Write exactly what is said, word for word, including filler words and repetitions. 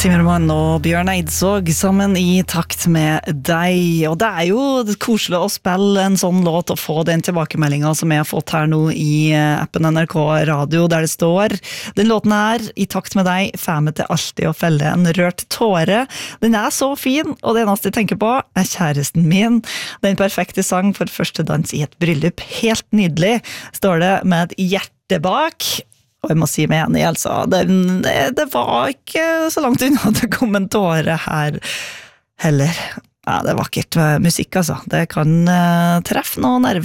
Zimmermann og Bjørn Eidsvåg sammen i takt med deg. Og det er jo koselig å spille en sånn låt og få den tilbakemeldingen som jeg har fått her nå i appen N R K Radio, der det står: den låten her, i takt med deg, får meg til alltid å felle en rørt tåre. Den er så fin, og det eneste jeg tenker på er kjæresten min. Den perfekte sang for første dans i et bryllup. Helt nydelig, står det med et hjerte bak. Og jeg må si meg enig, altså. Det, det var ikke så langt unna det kom en tåre her heller. Ja, det er vakkert musikk, altså. Det kan uh, treffe noen nerver.